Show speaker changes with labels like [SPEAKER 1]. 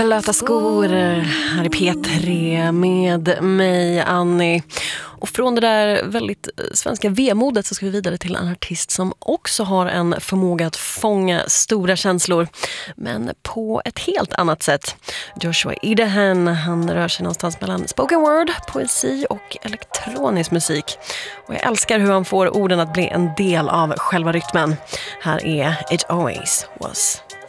[SPEAKER 1] Löta skor här i P3 med mig, Annie. Och från det där väldigt svenska vemodet så ska vi vidare till en artist som också har en förmåga att fånga stora känslor, men på ett helt annat sätt. Joshua Idahan, han rör sig någonstans mellan spoken word, poesi och elektronisk musik. Och jag älskar hur han får orden att bli en del av själva rytmen. Här är It Always Was.